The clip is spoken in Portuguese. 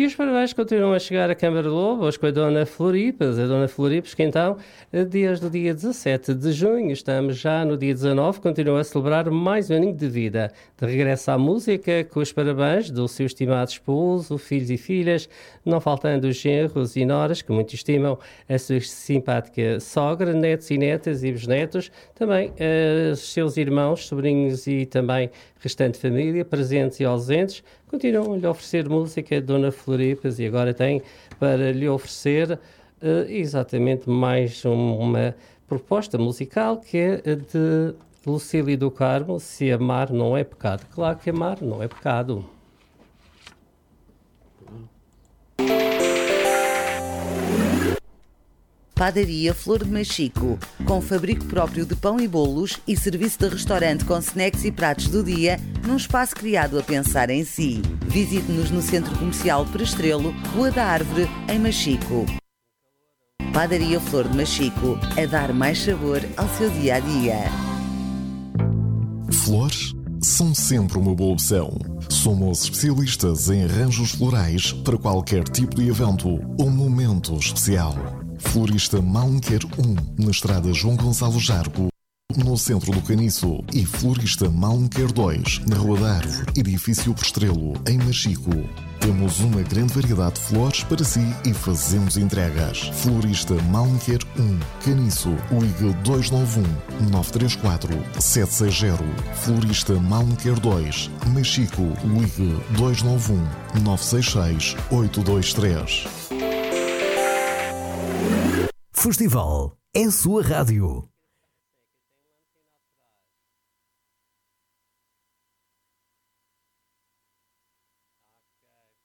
E os parabéns continuam a chegar à Câmara de Lobo, hoje com a Dona Floripas. A Dona Floripas, que então, desde o dia 17 de junho, estamos já no dia 19, continua a celebrar mais um aninho de vida. De regresso à música, com os parabéns do seu estimado esposo, filhos e filhas, não faltando os genros e noras, que muito estimam a sua simpática sogra, netos e netas e bisnetos, também os seus irmãos, sobrinhos e também restante família, presentes e ausentes, continuam a lhe oferecer música de Dona Floripas e agora tem para lhe oferecer exatamente mais uma proposta musical que é de Lucília do Carmo, Se Amar Não É Pecado. Claro que amar não é pecado. Padaria Flor de Machico, com fabrico próprio de pão e bolos e serviço de restaurante com snacks e pratos do dia, num espaço criado a pensar em si. Visite-nos no Centro Comercial Prestrelo, Rua da Árvore, em Machico. Padaria Flor de Machico, a dar mais sabor ao seu dia-a-dia. Flores são sempre uma boa opção. Somos especialistas em arranjos florais para qualquer tipo de evento ou momento especial. Florista Malnquer 1, na estrada João Gonçalo Jargo, no centro do Caniço, e Florista Malnquer 2, na Rua da Árvore, edifício Prestrelo, em Machico. Temos uma grande variedade de flores para si e fazemos entregas. Florista Malnquer 1, Caniço, ligue 291-934-760. Florista Malnquer 2, Machico, ligue 291-966-823. Festival é a sua rádio.